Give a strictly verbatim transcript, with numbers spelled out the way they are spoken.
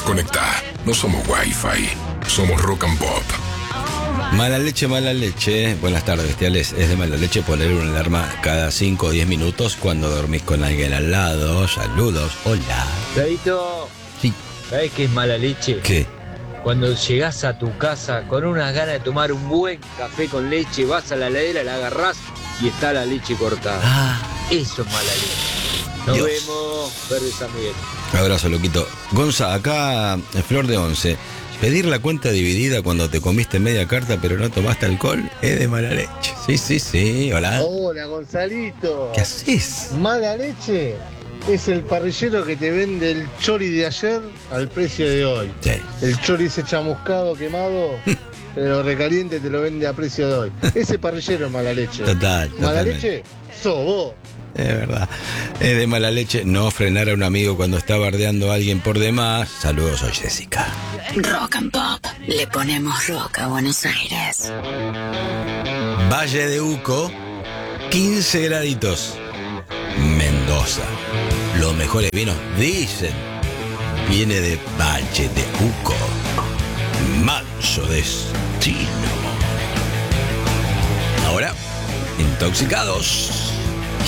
Conecta. No somos Wi-Fi. Somos Rock and Pop. Mala leche, mala leche. Buenas tardes, bestiales. Es de mala leche poner una alarma cada cinco o diez minutos cuando dormís con alguien al lado. Saludos. Hola. Dadito. Sí. ¿Sabés qué es mala leche? ¿Qué? Cuando llegás a tu casa con unas ganas de tomar un buen café con leche, vas a la heladera, la agarrás y está la leche cortada. Ah. Eso es mala leche. Nos Dios. vemos, Verde San Miguel. Abrazo, loquito. Gonza, acá, Flor de Once. Pedir la cuenta dividida cuando te comiste media carta pero no tomaste alcohol es de mala leche. Sí, sí, sí. Hola. Hola, Gonzalito. ¿Qué haces? Mala leche es el parrillero que te vende el chori de ayer al precio de hoy. Sí. El chori ese chamuscado, quemado, pero recaliente te lo vende a precio de hoy. Ese parrillero es mala leche. Total, Mala totalmente. leche, sos vos. Es verdad. Es de mala leche no frenar a un amigo cuando está bardeando a alguien por demás. Saludos, soy Jessica. Rock and Pop. Le ponemos rock a Buenos Aires. Valle de Uco, quince graditos. Mendoza. Los mejores vinos, dicen, viene de Valle de Uco. Manso destino. Ahora, intoxicados.